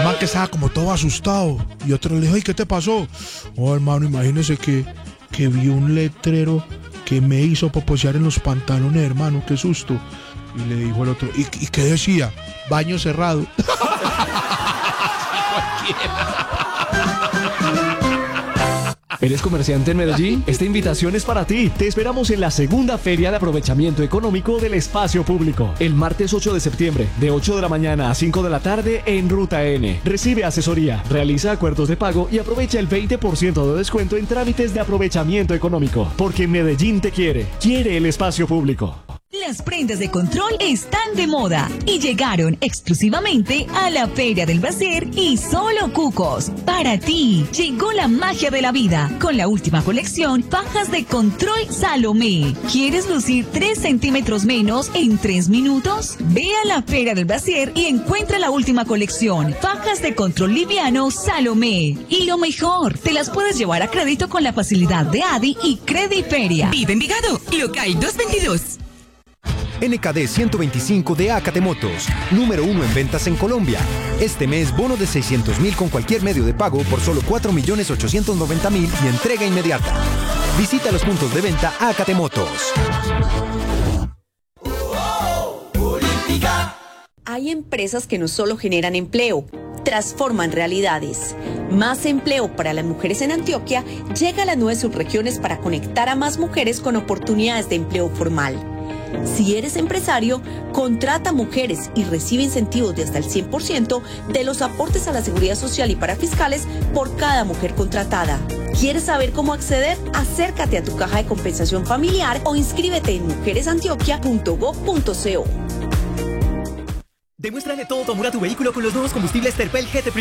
man que estaba como todo asustado. Y otro le dijo, ay, ¿qué te pasó? Oh, hermano, imagínese que vi un letrero que me hizo poposear en los pantalones, hermano, qué susto. Y le dijo el otro, ¿y qué decía? Baño cerrado. ¿Eres comerciante en Medellín? Esta invitación es para ti. Te esperamos en la segunda Feria de Aprovechamiento Económico del Espacio Público. El martes 8 de septiembre, de 8 de la mañana a 5 de la tarde en Ruta N. Recibe asesoría, realiza acuerdos de pago y aprovecha el 20% de descuento en trámites de aprovechamiento económico. Porque Medellín te quiere. Quiere el espacio público. Las prendas de control están de moda y llegaron exclusivamente a la Feria del Bacer y Solo Cucos. Para ti, llegó la magia de la vida con la última colección Fajas de Control Salomé. ¿Quieres lucir 3 centímetros menos en 3 minutos? Ve a la Feria del Bacer y encuentra la última colección Fajas de Control Liviano Salomé. Y lo mejor, te las puedes llevar a crédito con la facilidad de ADI y Crediferia. Vive Envigado, local 222. NKD 125 de Acate Motos, número 1 en ventas en Colombia. Este mes, bono de 600.000 con cualquier medio de pago por solo 4.890.000 y entrega inmediata. Visita los puntos de venta Acate Motos. Hay empresas que no solo generan empleo, transforman realidades. Más empleo para las mujeres en Antioquia llega a las 9 subregiones para conectar a más mujeres con oportunidades de empleo formal. Si eres empresario, contrata mujeres y recibe incentivos de hasta el 100% de los aportes a la seguridad social y parafiscales por cada mujer contratada. ¿Quieres saber cómo acceder? Acércate a tu caja de compensación familiar o inscríbete en mujeresantioquia.gov.co. Demuéstrale todo tu amor a tu vehículo con los nuevos combustibles Terpel GT+.